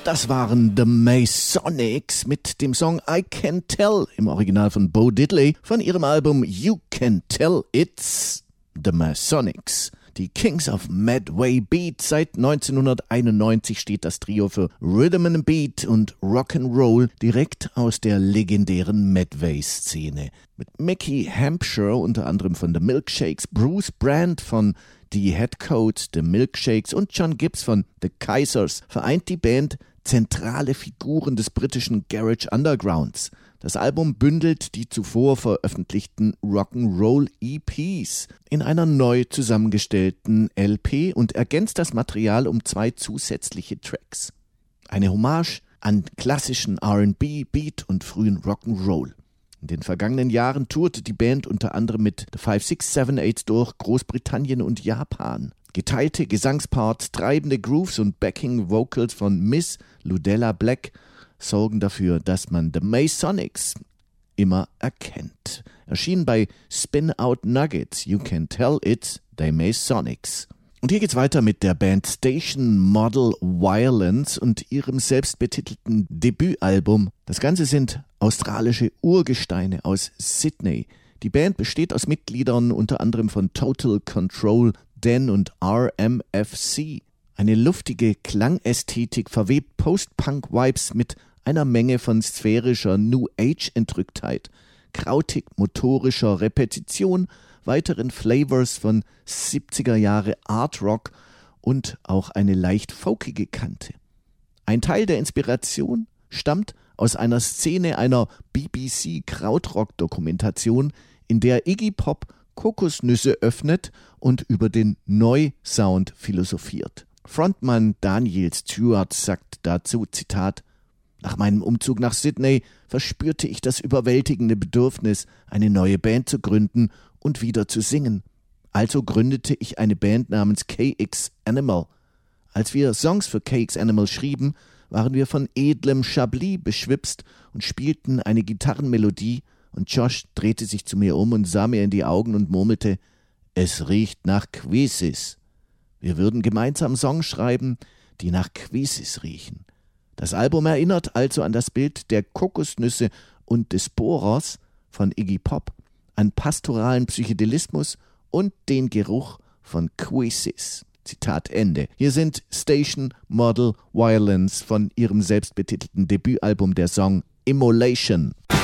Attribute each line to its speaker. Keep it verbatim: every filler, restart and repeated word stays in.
Speaker 1: Das waren The Masonics mit dem Song I Can Tell im Original von Bo Diddley von ihrem Album You Can Tell It's The Masonics. Die Kings of Medway Beat. Seit neunzehnhunderteinundneunzig steht das Trio für Rhythm and Beat und Rock'n'Roll direkt aus der legendären Medway-Szene. Mit Mickey Hampshire, unter anderem von The Milkshakes, Bruce Brand von The Headcoats, The Milkshakes und John Gibbs von The Kaisers vereint die Band zentrale Figuren des britischen Garage Undergrounds. Das Album bündelt die zuvor veröffentlichten Rock'n'Roll-E Ps in einer neu zusammengestellten L P und ergänzt das Material um zwei zusätzliche Tracks. Eine Hommage an klassischen R and B, Beat und frühen Rock'n'Roll. In den vergangenen Jahren tourte die Band unter anderem mit The five six seven eight durch Großbritannien und Japan. Geteilte Gesangsparts, treibende Grooves und Backing-Vocals von Miss Ludella Black sorgen dafür, dass man The Masonics immer erkennt. Erschienen bei Spin Out Nuggets, You Can Tell It's The Masonics. Und hier geht's weiter mit der Band Station Model Violence und ihrem selbstbetitelten Debütalbum. Das Ganze sind australische Urgesteine aus Sydney. Die Band besteht aus Mitgliedern unter anderem von Total Control, Dan und R M F C. Eine luftige Klangästhetik verwebt Post-Punk-Vibes mit einer Menge von sphärischer New-Age-Entrücktheit, krautig-motorischer Repetition, weiteren Flavors von siebziger Jahre Art-Rock und auch eine leicht folkige Kante. Ein Teil der Inspiration stammt aus einer Szene einer B B C-Krautrock-Dokumentation, in der Iggy Pop Kokosnüsse öffnet und über den Neu-Sound philosophiert. Frontmann Daniel Stewart sagt dazu, Zitat, nach meinem Umzug nach Sydney verspürte ich das überwältigende Bedürfnis, eine neue Band zu gründen und wieder zu singen. Also gründete ich eine Band namens K X Animal. Als wir Songs für K X Animal schrieben, waren wir von edlem Chablis beschwipst und spielten eine Gitarrenmelodie und Josh drehte sich zu mir um und sah mir in die Augen und murmelte, es riecht nach Quesis. Wir würden gemeinsam Songs schreiben, die nach Quesis riechen. Das Album erinnert also an das Bild der Kokosnüsse und des Bohrers von Iggy Pop, an pastoralen Psychedelismus und den Geruch von Quesis. Zitat Ende. Hier sind Station Model Violence von ihrem selbstbetitelten Debütalbum der Song Immolation.